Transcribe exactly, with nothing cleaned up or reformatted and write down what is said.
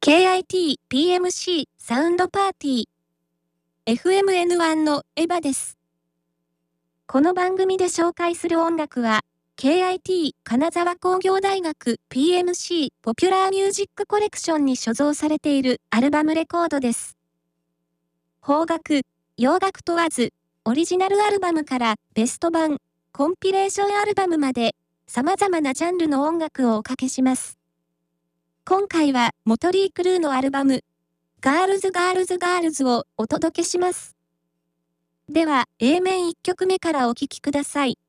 ケーアイティーピーエムシー サウンドパーティー エフエムエヌワン のエヴァです。この番組で紹介する音楽は ケーアイティー 金沢工業大学 ピーエムシー ポピュラーミュージックコレクションに所蔵されているアルバムレコードです。邦楽、洋楽問わず、オリジナルアルバムからベスト版、コンピレーションアルバムまで様々なジャンルの音楽をおかけします。今回はモトリー・クルーのアルバム、ガールズ・ガールズ・ガールズをお届けします。では エー 面いっきょくめからお聴きください。